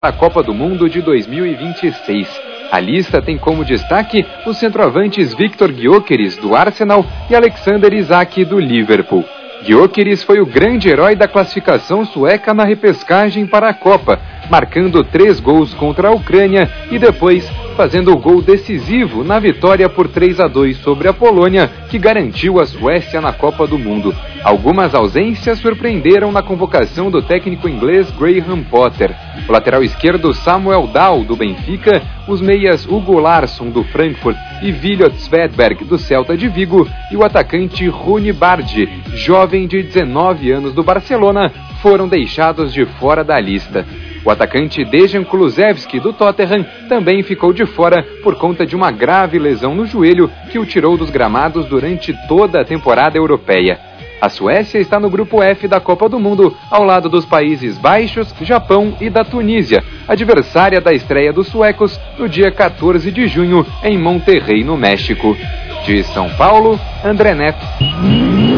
a Copa do Mundo de 2026. A lista tem como destaque os centroavantes Viktor Gyökeres, do Arsenal, e Alexander Isak, do Liverpool. Gyökeres foi o grande herói da classificação sueca na repescagem para a Copa, marcando 3 gols contra a Ucrânia e depois fazendo o gol decisivo na vitória por 3-2 sobre a Polônia, que garantiu a Suécia na Copa do Mundo. Algumas ausências surpreenderam na convocação do técnico inglês Graham Potter. O lateral esquerdo Samuel Dahl, do Benfica, os meias Hugo Larsson, do Frankfurt, e Williot Svedberg, do Celta de Vigo, e o atacante Rune Bardi, jovem de 19 anos do Barcelona, foram deixados de fora da lista. O atacante Dejan Kulusevski, do Tottenham, também ficou de fora por conta de uma grave lesão no joelho que o tirou dos gramados durante toda a temporada europeia. A Suécia está no grupo F da Copa do Mundo, ao lado dos Países Baixos, Japão e da Tunísia, adversária da estreia dos suecos no dia 14 de junho em Monterrey, no México. De São Paulo, André Neto.